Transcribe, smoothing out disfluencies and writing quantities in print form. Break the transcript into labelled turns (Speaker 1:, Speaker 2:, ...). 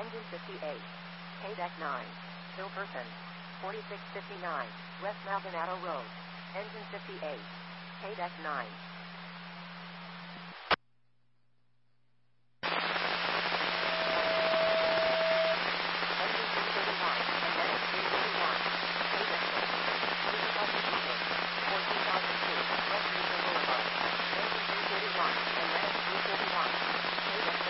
Speaker 1: Engine 58. K-Deck 9. Hilperson. 4659. West Maldonado Road. Engine 58. K-Deck 9.